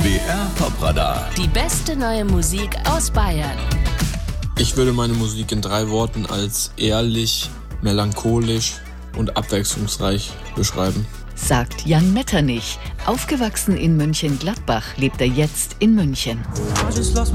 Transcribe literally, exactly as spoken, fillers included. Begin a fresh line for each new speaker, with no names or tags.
B R Popradar.
Die beste neue Musik aus Bayern.
Ich würde meine Musik in drei Worten als ehrlich, melancholisch und abwechslungsreich beschreiben.
Sagt Jan Metternich. Aufgewachsen in Mönchengladbach, lebt er jetzt in München.